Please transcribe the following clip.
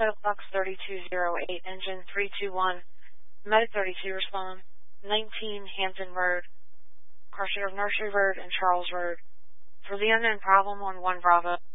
Vital Fox 3208, engine 321, Medic 32 respond, 19 Hampton Road, car share of Nursery Road and Charles Road. For the unknown problem on 1 Bravo.